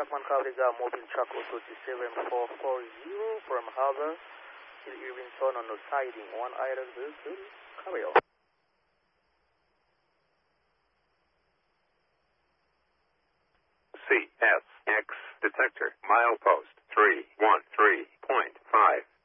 Chapman coverage mobile truck auto 7440 from Harbor to Irvington on the siding. One idle vehicle, carry on. CSX detector, milepost 313.5.